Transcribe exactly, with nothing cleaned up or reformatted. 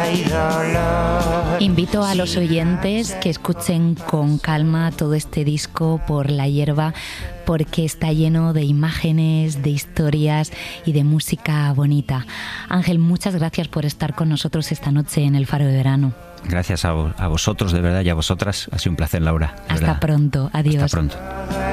Invito a los oyentes que escuchen con calma todo este disco Por la hierba, porque está lleno de imágenes, de historias y de música bonita. Ángel, muchas gracias por estar con nosotros esta noche en El Faro de Verano. Gracias a, a vosotros, de verdad, y a vosotras. Ha sido un placer, Laura. Hasta verdad. pronto. Adiós. Hasta pronto.